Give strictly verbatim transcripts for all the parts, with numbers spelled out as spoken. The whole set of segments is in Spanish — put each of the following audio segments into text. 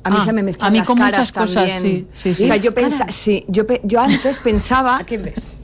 A mí Ah, se me mezclan a mí las con caras muchas cosas, también. sí, sí, sí. O sea, yo, ¿Las pensa, caras? sí, yo, pe- yo antes pensaba... ¿A quién ves?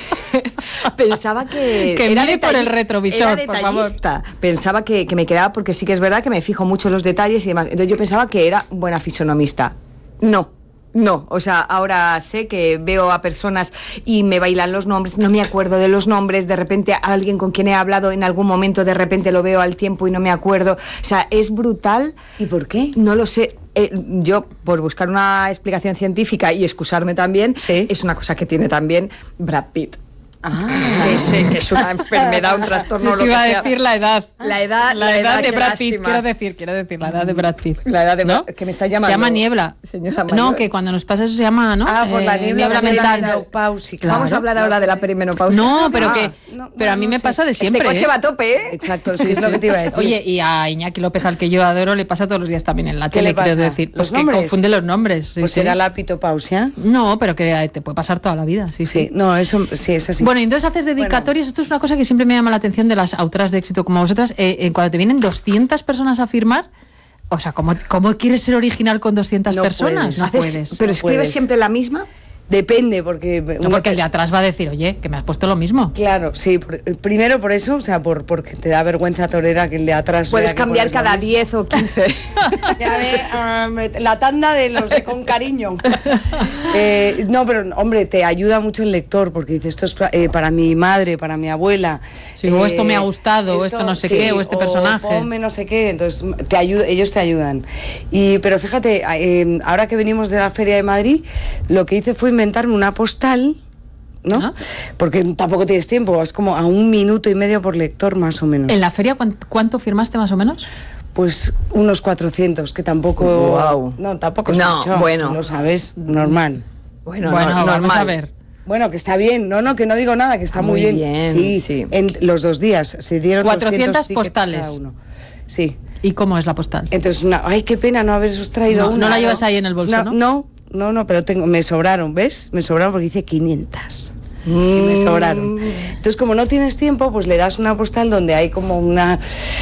Pensaba que... Que era mire por el detalli- retrovisor, era por favor. detallista. Pensaba que, que me quedaba, porque sí que es verdad que me fijo mucho en los detalles y demás. Entonces yo pensaba que era buena fisonomista. No. No, o sea, ahora sé que veo a personas y me bailan los nombres, no me acuerdo de los nombres, de repente a alguien con quien he hablado en algún momento, de repente lo veo al tiempo y no me acuerdo. O sea, es brutal. ¿Y por qué? No lo sé. Eh, yo, por buscar una explicación científica y excusarme también, Sí. es una cosa que tiene también Brad Pitt. Ah, Que sé que es una enfermedad, un trastorno, Yo lo te que iba a sea. decir la edad. La edad, La, edad, de qué Brad Pitt, lástima. quiero decir, quiero decir, la edad de Brad Pitt. La edad de ¿No? Brad- que me está llamando. Se llama niebla. Señora No, mayor. que cuando nos pasa eso se llama, ¿no? Ah, por la Eh, niebla, niebla de la mental. menopausia, claro. Vamos a hablar ahora de la perimenopausia. No, pero Ah, que no, pero a bueno, mí no me sé. pasa de siempre. Este coche ¿eh? va a tope, ¿eh? Exacto, sí, es lo que te iba a decir. Oye, y a Iñaki López, al que yo adoro, le pasa todos los días también en la ¿Qué tele, le pasa? quiero decir. Pues ¿Los que nombres? confunde los nombres. Sí, Pues sí. será la pitopausia. No, pero que te puede pasar toda la vida, sí, sí. Sí, no, eso sí es así. Bueno, y entonces haces dedicatorias. Esto es una cosa que siempre me llama la atención de las autoras de éxito como vosotras. Eh, eh, cuando te vienen doscientas personas a firmar, o sea, ¿cómo, cómo quieres ser original con doscientas No personas? puedes. No Haces- puedes. Pero no escribes puedes. siempre la misma. Depende, porque... No, uno porque el te- de atrás va a decir, oye, que me has puesto lo mismo. Claro, sí. por- primero por eso, o sea, por porque te da vergüenza torera que el de atrás... Puedes vea que cambiar pones lo cada mismo. diez o quince. Ya ve, ah, me- la tanda de los de con cariño. Eh, no, pero hombre, te ayuda mucho el lector, porque dices, esto es pa- eh, para mi madre, para mi abuela. Sí, o esto me ha gustado, o esto no sé qué, o este personaje. Ponme no sé qué, entonces te ayuda, ellos te ayudan. Y, pero fíjate, eh, ahora que venimos de la Feria de Madrid, lo que hice fue inventarme una postal, ¿no? Ah. Porque tampoco tienes tiempo, es como a un minuto y medio por lector más o menos. ¿En la feria cuán- cuánto firmaste más o menos? Pues unos cuatrocientos, que tampoco... Guau. No, tampoco es No, mucho, bueno. tú lo sabes, normal. Bueno, bueno, no- vamos normal. a ver. Bueno, que está bien, no, no, que no digo nada, que está muy, Muy bien. bien, Sí, sí. en los dos días se dieron cuatrocientas doscientos tickets postales. cada uno. Sí. ¿Y cómo es la postal? Entonces, una, ay, qué pena no haberos traído No, una. no la llevas ahí en el bolso, ¿no? No, no, no, pero tengo, me sobraron, ¿ves? Me sobraron porque hice quinientas. Y me sobraron. Entonces, como no tienes tiempo, pues le das una postal donde hay como una...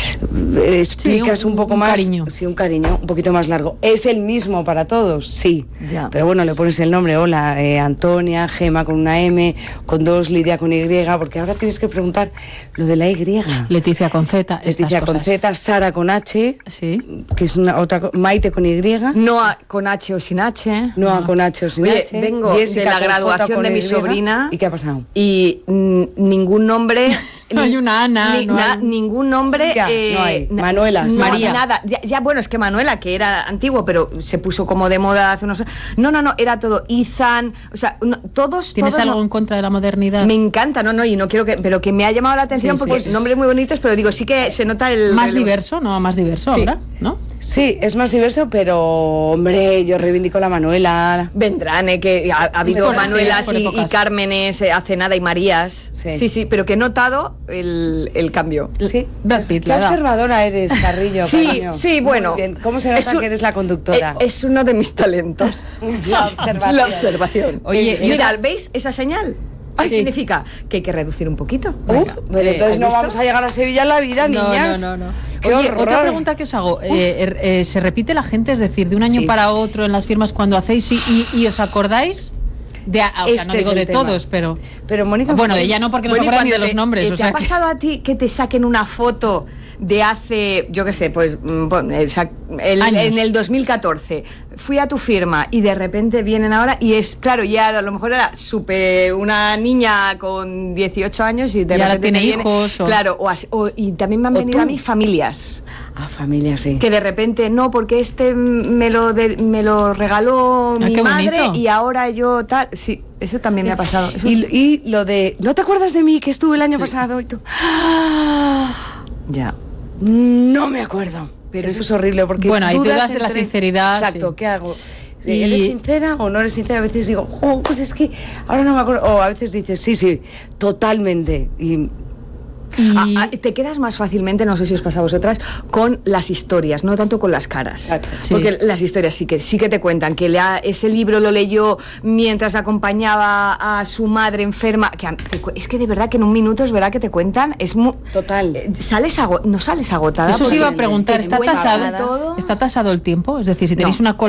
eh, explicas Sí, un- un, poco un más... cariño. Sí, un cariño, un poquito más largo. ¿Es el mismo para todos? Sí. Ya. Pero bueno, le pones el nombre, hola, eh, Antonia, Gema con una M, con dos, Lidia con Y, porque ahora tienes que preguntar lo de la Y. Leticia con Z, estas Leticia con cosas. Z, Sara con H, Sí. que es una otra, co- Maite con Y, No a- con H o sin H. Noa con H o sin Oye, H, vengo Jessica de la con J graduación con de mi Y. sobrina. ¿Y qué ha pasado? Y mm, ningún nombre. No hay una Ana, ni- no na- hay- ningún nombre. Ya, eh, no hay. na- Manuela, no, María. Nada. Ya, ya, bueno, es que Manuela, que era antiguo, pero se puso como de moda hace unos años. No, no, no, era todo. Izan. O sea, no, todos. ¿Tienes todos algo no- en contra de la modernidad? Me encanta, no, no, y no quiero que. Pero que me ha llamado la atención Sí, sí, porque sí. nombres muy bonitos, pero digo, sí que se nota el. Más el- diverso, ¿no? Más diverso Sí. ahora, ¿no? Sí, es más diverso, pero hombre, yo reivindico la Manuela. Vendrán, eh, que ha, ha habido por- sí, Manuelas por y, y épocas. Cármenes eh, hace nada y Marías. Sí. sí, sí, pero que he notado el, el cambio. Sí. Brad Pitt, Qué la edad. observadora eres, Carrillo. Sí, cariño. sí, Muy bueno. bien. ¿Cómo se nota Es un- que eres la conductora? Eh, Es uno de mis talentos. La observación. La observación. Oye, y mira, otra- ¿veis esa señal? ¿Qué Sí. significa? Que hay que reducir un poquito. Uh, Venga. pero Eh, entonces ¿has no visto? vamos a llegar a Sevilla en la vida, No, niñas. no, no, no. Qué Oye, horror. otra pregunta que os hago. Eh, er- eh, ¿Se repite la gente? Es decir, de un año Sí. para otro en las firmas cuando hacéis y, y- y os acordáis de, a- o sea, Este no es digo el de tema. todos, pero Pero Mónica, bueno, de ella no porque no se Bueno, y acuerdan ni de cuando los te- nombres, eh, o ¿te sea ha que- pasado a ti que te saquen una foto de hace, yo qué sé, pues mm, pon, el sa- el- Años. en el dos mil catorce? Fui a tu firma y de repente vienen ahora y es, claro, ya a lo mejor era súper una niña con dieciocho años y de Y ahora repente tiene te viene- hijos o- Claro, o así- o- y también me han O venido tú. a mí familias. Ah, familia, sí. Que de repente, no, porque este me lo de- me lo regaló Ah, mi qué madre bonito. y ahora yo tal. Sí, eso también me ha pasado. Eso- Y, y lo de, ¿no te acuerdas de mí que estuve el año pasado? Y tú, ¡ah! ya. No me acuerdo. Pero eso es horrible porque Bueno, hay dudas de la sinceridad, Exacto, sí. ¿qué hago? Y- ¿Eres sincera o no eres sincera? A veces digo, oh, pues es que ahora no me acuerdo. O a veces dices, sí, sí, totalmente. Y Y- Ah, ah, te quedas más fácilmente, no sé si os pasa a vosotras, con las historias, no tanto con las caras. Exacto. Sí. Porque las historias sí que sí que te cuentan que le ha- ese libro lo leyó mientras acompañaba a su madre enferma. Que a- te cu- es que de verdad que en un minuto es verdad que te cuentan, es muy Total. eh, sales ago- no sales agotada. Eso os porque iba a preguntar, te ¿está cuentan tasado, todo. ¿está tasado el tiempo? Es decir, si tenéis No. una